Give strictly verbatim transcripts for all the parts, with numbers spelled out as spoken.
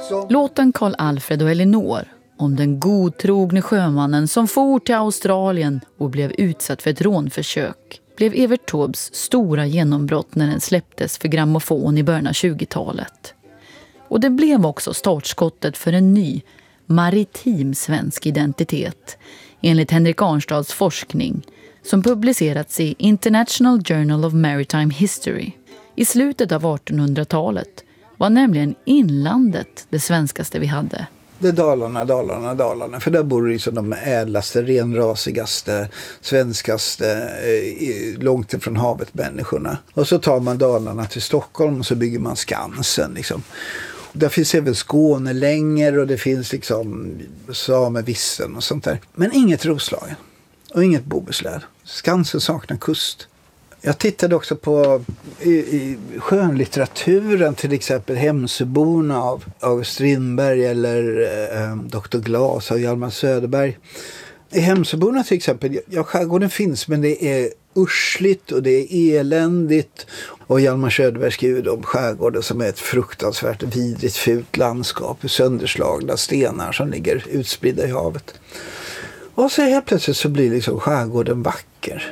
också. Låten Karl Alfred och Elinor om den godtrogne sjömannen som for till Australien och blev utsatt för ett rånförsök blev Evert Taubes stora genombrott när den släpptes för grammofon i början av tjugotalet. Och det blev också startskottet för en ny, maritim svensk identitet enligt Henrik Arnstads forskning som publicerats i International Journal of Maritime History. I slutet av artonhundratalet var nämligen inlandet det svenskaste vi hade. Det är Dalarna, Dalarna, Dalarna. För där bor liksom de ädlaste, renrasigaste, svenskaste, eh, långt ifrån havet människorna. Och så tar man Dalarna till Stockholm och så bygger man Skansen liksom. Där finns även Skånelänger och det finns liksom Samevissen och sånt där. Men inget Roslagen och inget Bohuslän. Skansen saknar kust. Jag tittade också på i, i skönlitteraturen, till exempel Hemsöborna av August Strindberg eller eh, doktor Glas av Hjalmar Söderberg. I Hemsöborna till exempel, ja, skärgården finns men det är ursligt och det är eländigt. Och Hjalmar Söderberg skriver om skärgården som är ett fruktansvärt vidrigt fult landskap, sönderslagna stenar som ligger utspridda i havet. Och så helt plötsligt så blir liksom skärgården vacker.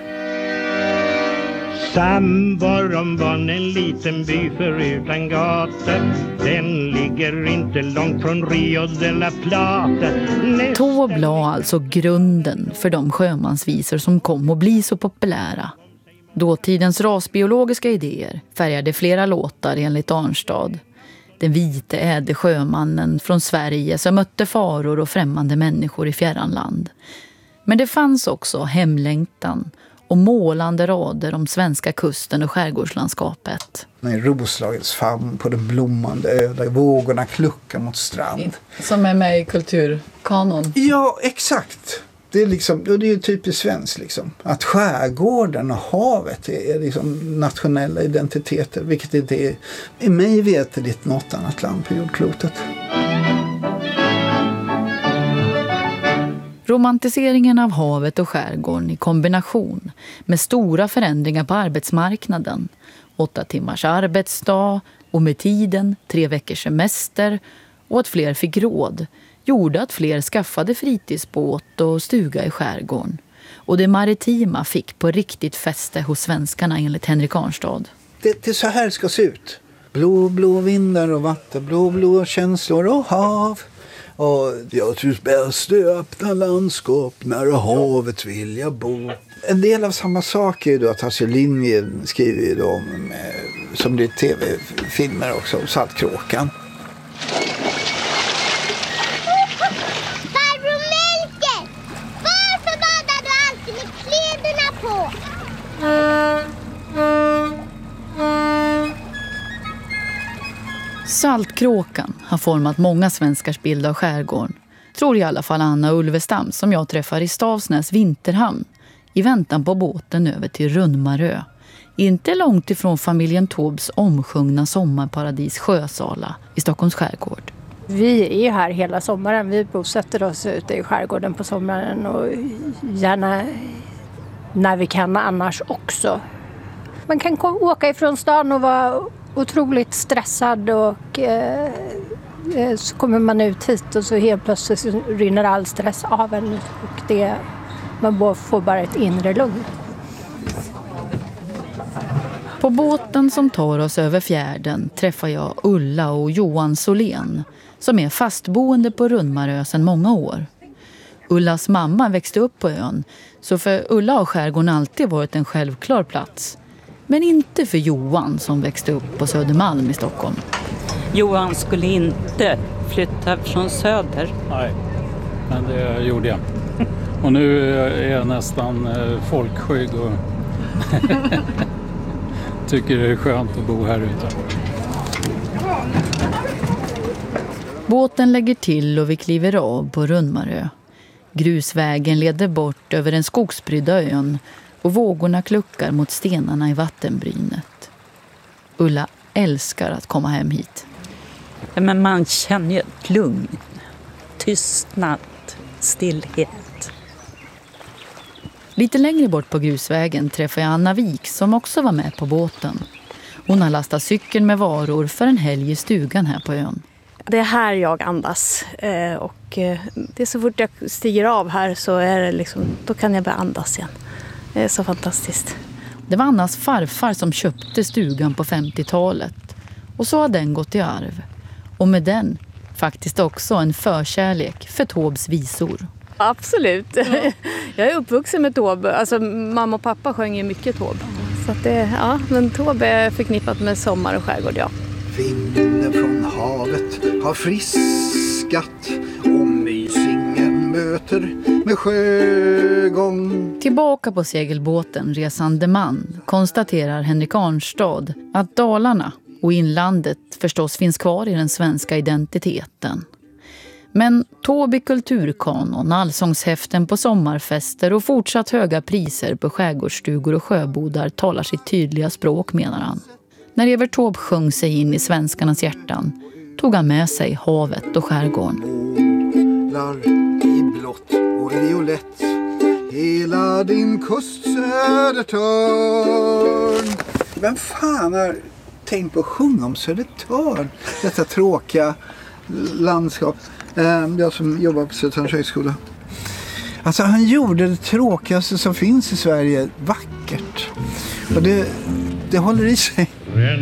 Samvaron var en liten by förutan gata. Den ligger inte långt från Rio de la Plata. Taube la alltså grunden för de sjömansvisor som kom att bli så populära. Dåtidens rasbiologiska idéer färgade flera låtar enligt Arnstad. Den vite ädle sjömannen från Sverige som mötte faror och främmande människor i fjärran land. Men det fanns också hemlängtan och målande rader om svenska kusten och skärgårdslandskapet. Med Roslagens famn på den blommande ö där vågorna kluckar mot strand. Som är med i kulturkanon. Ja, exakt. Det är liksom, det är ju typiskt svenskt liksom. Att skärgården och havet är liksom nationella identiteter, vilket inte är i mig veterligt något annat land på jordklotet. Romantiseringen av havet och skärgården i kombination med stora förändringar på arbetsmarknaden, åtta timmars arbetsdag och med tiden tre veckors semester och att fler fick råd, gjorde att fler skaffade fritidsbåt och stuga i skärgården. Och det maritima fick på riktigt fäste hos svenskarna enligt Henrik Arnstad. Det, det är så här det ska se ut. Blå, blå vindar och vatten, blå, blå känslor och hav. Och jag trivs bäst i öppna landskap, nära havet vill jag bo. En del av samma sak är ju då att Hasse Linjen skriver ju då om, som det är tv-filmer också, om Saltkråkan. Farbror Melker, varför badar du alltid med kläderna på? Saltkråkan har format många svenskars bild av skärgården. Tror i alla fall Anna Ulvestam som jag träffar i Stavsnäs vinterhamn i väntan på båten över till Runnmarö. Inte långt ifrån familjen Taubes omsjungna sommarparadis Sjösala i Stockholms skärgård. Vi är ju här hela sommaren. Vi bosätter oss ute i skärgården på sommaren och gärna när vi kan annars också. Man kan åka ifrån stan och vara otroligt stressad och eh, så kommer man ut hit och så helt plötsligt rinner all stress av en och det, man får bara ett inre lugn. På båten som tar oss över fjärden träffar jag Ulla och Johan Solén som är fastboende på Runnmarö sedan många år. Ullas mamma växte upp på ön så för Ulla har skärgården alltid varit en självklar plats. Men inte för Johan som växte upp på Södermalm i Stockholm. Johan skulle inte flytta från söder. Nej, men det gjorde jag. Och nu är jag nästan folkskygg och tycker det är skönt att bo här ute. Båten lägger till och vi kliver av på Runnmarö. Grusvägen leder bort över den skogsbrydda ön och vågorna kluckar mot stenarna i vattenbrynet. Ulla älskar att komma hem hit. Men man känner ju ett lugn, tystnad, stillhet. Lite längre bort på grusvägen träffar jag Anna Wik som också var med på båten. Hon har lastat cykeln med varor för en helg i stugan här på ön. Det är här jag andas. Eh, och eh, det är så fort jag stiger av här så är det liksom, då kan jag börja andas igen. Det är så fantastiskt. Det var Annas farfar som köpte stugan på femtiotalet. Och så har den gått i arv. Och med den faktiskt också en förkärlek för Taubes visor. Absolut. Ja. Jag är uppvuxen med Taube. Alltså, mamma och pappa sjöng ju mycket Taube. Så att det, ja, men Taube är förknippat med sommar och skärgård, ja. Vinden från havet har friskat och mysingen möter med sjögång. Tillbaka på segelbåten Resande man konstaterar Henrik Arnstad att Dalarna och inlandet förstås finns kvar i den svenska identiteten. Men Taube kulturkanon, allsångshäften på sommarfester och fortsatt höga priser på skärgårdsstugor och sjöbodar talar sitt tydliga språk, menar han. När Evert Taube sjöng sig in i svenskarnas hjärtan tog han med sig havet och skärgården. Målar i blått och violett hela din kust Södertörn. Vem fan har tänkt på att sjunga om Södertörn? Detta tråkiga landskap. Jag som jobbar på Södertörns högskola. Alltså han gjorde det tråkigaste som finns i Sverige vackert. Och det, det håller i sig. When